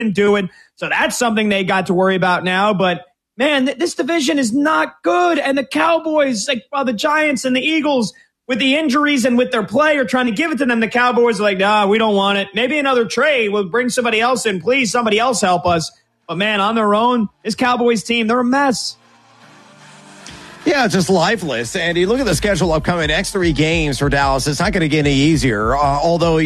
doing. So that's something they got to worry about now. But man, this division is not good. And the Cowboys, the Giants and the Eagles, with the injuries and with their play, are trying to give it to them. The Cowboys are like, nah, we don't want it. Maybe another trade. We'll bring somebody else in. Please, somebody else help us. But man, on their own, this Cowboys team, they're a mess. Yeah, just lifeless. And you look at the schedule upcoming, next 3 games for Dallas. It's not going to get any easier. Although